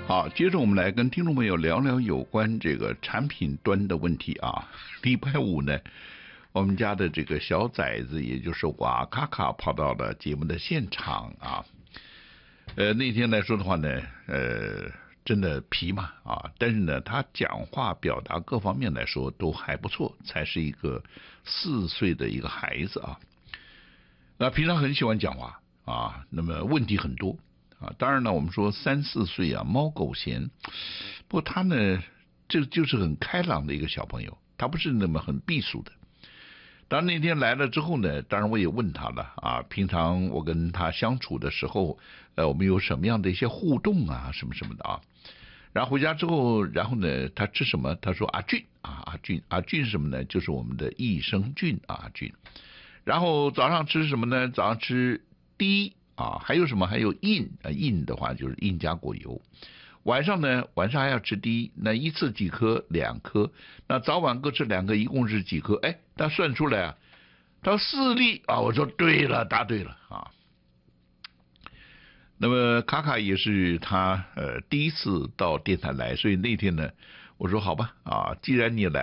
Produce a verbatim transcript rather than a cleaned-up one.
好，接着我们来跟听众朋友聊聊有关这个产品端的问题啊。礼拜五呢，我们家的这个小崽子，也就是瓦卡卡跑到了节目的现场啊。呃，那天来说的话呢，呃，真的皮嘛啊，但是呢，他讲话表达各方面来说都还不错，才是一个四岁的一个孩子啊。那平常很喜欢讲话啊，那么问题很多。啊，当然呢，我们说三四岁啊，猫狗嫌。不过他呢，这就是很开朗的一个小朋友，他不是那么很避暑的。当然那天来了之后呢，当然我也问他了啊，平常我跟他相处的时候，呃，我们有什么样的一些互动啊，什么什么的啊。然后回家之后，然后呢，他吃什么？他说阿俊啊，阿俊，阿俊是什么呢？就是我们的益生菌啊，阿俊。然后早上吃什么呢？早上吃低。啊，还有什么？还有印啊，印的话就是印加果油。晚上呢，晚上还要吃滴，那一次几颗？两颗。那早晚各吃两颗，一共是几颗？哎，他算出来啊，他说四粒啊。我说对了，答对了啊。那么卡卡也是他呃第一次到电台来，所以那天呢，我说好吧啊，既然你来。